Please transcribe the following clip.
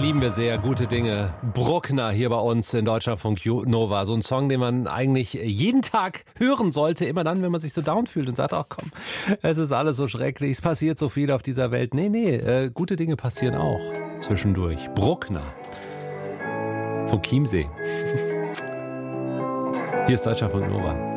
lieben wir sehr. Gute Dinge. Bruckner hier bei uns in Deutschlandfunk Nova. So ein Song, den man eigentlich jeden Tag hören sollte. Immer dann, wenn man sich so down fühlt und sagt, ach komm, es ist alles so schrecklich, es passiert so viel auf dieser Welt. Nee, gute Dinge passieren auch zwischendurch. Bruckner. Vom Chiemsee. Hier ist Deutschlandfunk Nova.